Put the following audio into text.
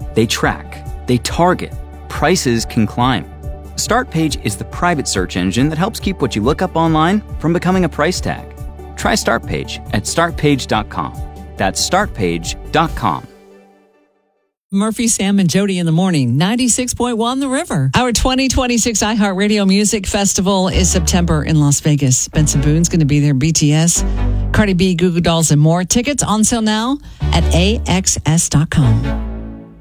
They track, they target, prices can climb. Startpage is the private search engine that helps keep what you look up online from becoming a price tag. Try Startpage at startpage.com. That's startpage.com. Murphy, Sam, and Jody in the morning, 96.1 The River. Our 2026 iHeartRadio Music Festival is September in Las Vegas. Benson Boone's going to be there, BTS, Cardi B, Goo Goo Dolls, and more. Tickets on sale now at AXS.com.